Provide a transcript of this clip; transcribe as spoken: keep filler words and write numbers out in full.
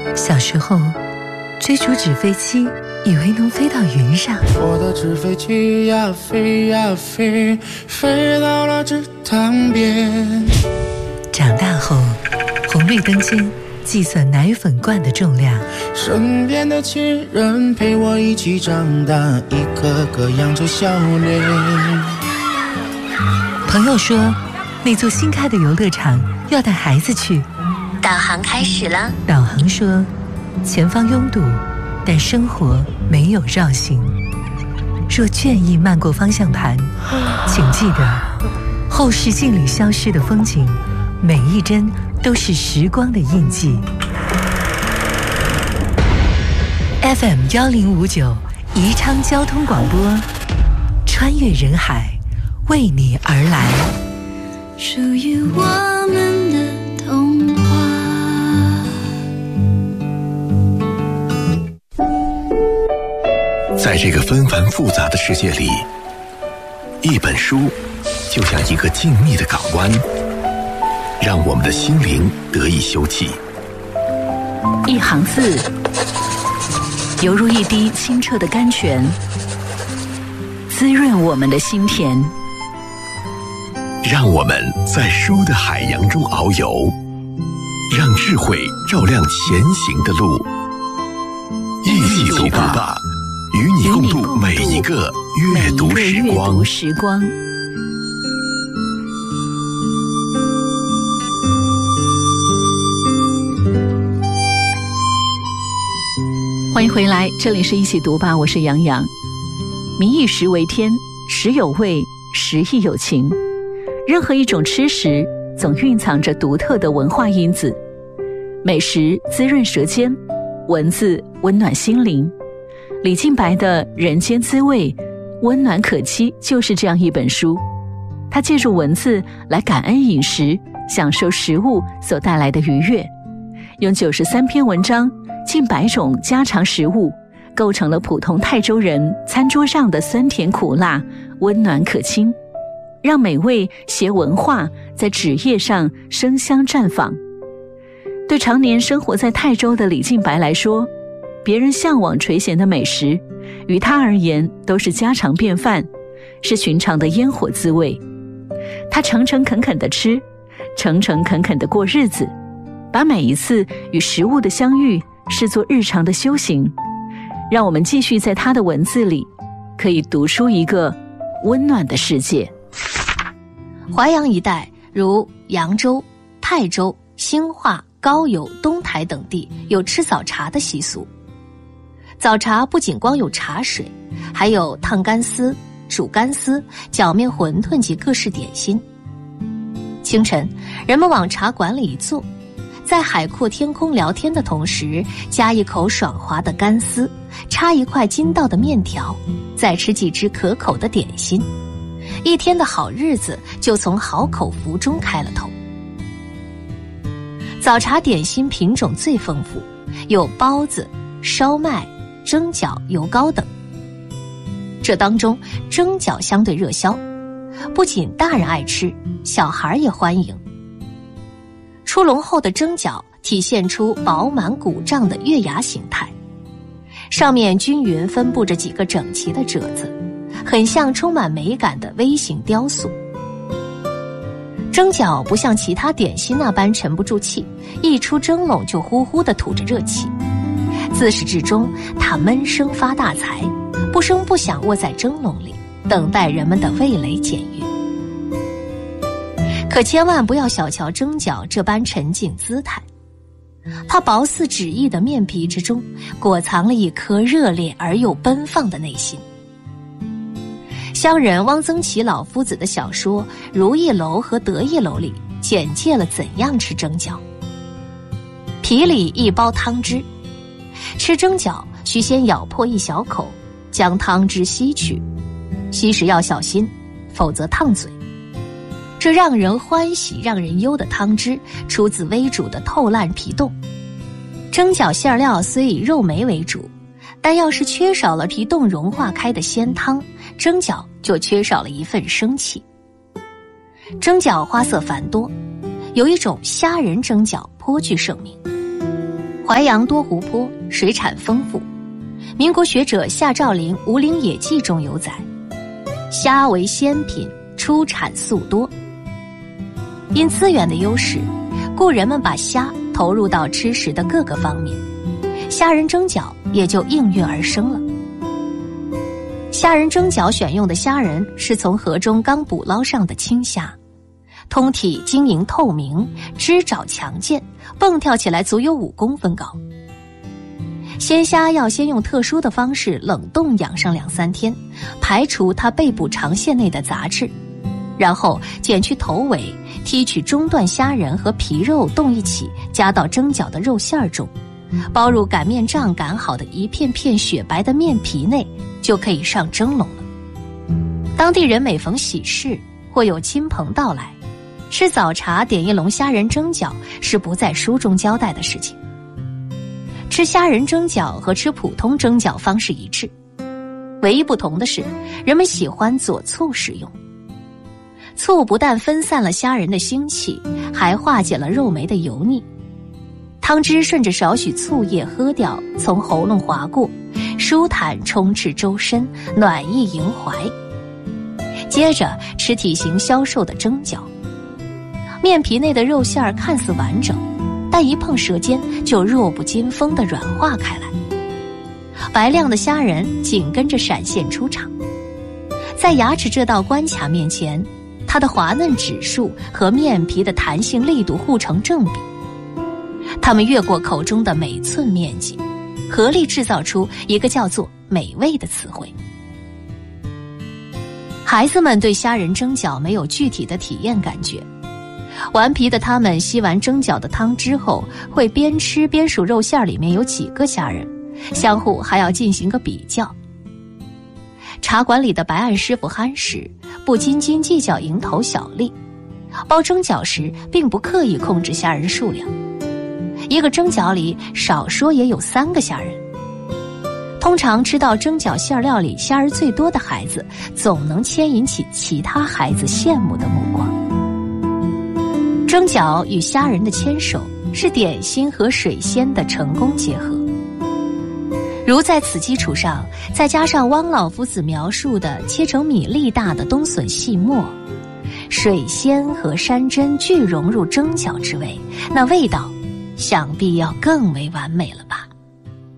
小时候追逐纸飞机，以为能飞到云上。 我的纸飞机呀飞呀飞，飞到了池塘边。 长大后，红绿灯间计算奶粉罐的重量。 身边的亲人陪我一起长大，一个个扬着笑脸。 朋友说，那座新开的游乐场要带孩子去。 导航开始了。 导航说，前方拥堵，但生活没有绕行。若倦意漫过方向盘，请记得，后视镜里消失的风景，每一帧都是时光的印记。F M 幺零五九宜昌交通广播，穿越人海，为你而来。 属于我们的童话。 在这个纷繁复杂的世界里，一本书就像一个静谧的港湾，让我们的心灵得以休憩。 一行字，犹如一滴清澈的甘泉，滋润我们的心田。 让我们在书的海洋中遨游，让智慧照亮前行的路。一起读吧，与你共度每一个阅读时光。 时光。欢迎回来，这里是一起读吧，我是杨洋。民以食为天，食有味，食亦有情。任何一种吃食总蕴藏着独特的文化因子，美食滋润舌尖，文字温暖心灵。李靖白的《人间滋味，温暖可期》就是这样一本书。他借助文字来感恩饮食，享受食物所带来的愉悦，用九十三篇文章，近百种家常食物，构成了普通泰州人餐桌上的酸甜苦辣，温暖可亲，让美味携文化在纸页上生香绽放。对常年生活在泰州的李靖白来说，别人向往垂涎的美食，于他而言都是家常便饭，是寻常的烟火滋味。他诚诚恳恳地吃，诚诚恳恳地过日子，把每一次与食物的相遇视作日常的修行。让我们继续在他的文字里，可以读出一个温暖的世界。 淮阳一带如扬州、泰州、兴化、高邮、东台等地有吃早茶的习俗。早茶不仅光有茶水，还有烫干丝、煮干丝、搅面馄饨及各式点心。清晨，人们往茶馆里一坐，在海阔天空聊天的同时，夹一口爽滑的干丝，插一块筋道的面条，再吃几只可口的点心。一天的好日子就从好口福中开了头。早茶点心品种最丰富，有包子、烧麦、蒸饺、油糕等。这当中蒸饺相对热销，不仅大人爱吃，小孩也欢迎。出笼后的蒸饺体现出饱满鼓胀的月牙形态，上面均匀分布着几个整齐的褶子，很像充满美感的微型雕塑。蒸饺不像其他点心那般沉不住气，一出蒸笼就呼呼地吐着热气。自始至终，它闷声发大财，不声不响卧在蒸笼里，等待人们的味蕾检阅。可千万不要小瞧蒸饺这般沉静姿态，它薄似纸翼的面皮之中，裹藏了一颗热烈而又奔放的内心。乡人汪曾祺老夫子的小说《如意楼》和《得意楼》里简介了怎样吃蒸饺。皮里一包汤汁，吃蒸饺需先咬破一小口，将汤汁吸去，吸时要小心，否则烫嘴。这让人欢喜让人忧的汤汁出自微煮的透烂皮冻。蒸饺馅料虽以肉糜为主，但要是缺少了皮冻融化开的鲜汤，蒸饺就缺少了一份生气。蒸饺花色繁多，有一种虾仁蒸饺颇具盛名。 淮阳多湖泊，水产丰富。民国学者夏兆龄《吴岭野记》中有载，虾为鲜品，出产素多。因资源的优势，故人们把虾投入到吃食的各个方面，虾仁蒸饺也就应运而生了。虾仁蒸饺选用的虾仁是从河中刚捕捞上的青虾，通体晶莹透明，肢爪强健，蹦跳起来足有五公分高。鲜虾要先用特殊的方式冷冻养上两三天，排除它背部长线内的杂质，然后剪去头尾，剔取中段虾仁和皮肉冻一起，加到蒸饺的肉馅中，包入擀面杖擀好的一片片雪白的面皮内，就可以上蒸笼了。当地人每逢喜事或有亲朋到来，吃早茶点一笼虾仁蒸饺是不在书中交代的事情。吃虾仁蒸饺和吃普通蒸饺方式一致，唯一不同的是，人们喜欢佐醋食用。醋不但分散了虾仁的腥气，还化解了肉糜的油腻。汤汁顺着少许醋液喝掉，从喉咙滑过，舒坦充斥周身，暖意萦怀。接着吃体型消瘦的蒸饺，面皮内的肉馅儿看似完整，但一碰舌尖就弱不禁风地软化开来。白亮的虾仁紧跟着闪现出场，在牙齿这道关卡面前，它的滑嫩指数和面皮的弹性力度互成正比，它们越过口中的每寸面积，合力制造出一个叫做美味的词汇。孩子们对虾仁蒸饺没有具体的体验感觉，顽皮的他们吸完蒸饺的汤之后，会边吃边数肉馅里面有几个虾仁，相互还要进行个比较。茶馆里的白案师傅憨实，不斤斤计较蝇头小利，包蒸饺时并不刻意控制虾仁数量，一个蒸饺里少说也有三个虾仁。通常吃到蒸饺馅料里虾仁最多的孩子，总能牵引起其他孩子羡慕的目光。蒸饺与虾仁的牵手是点心和水仙的成功结合，如在此基础上再加上汪老夫子描述的切成米粒大的冬笋细末，水仙和山珍俱融入蒸饺之味，那味道想必要更为完美了吧。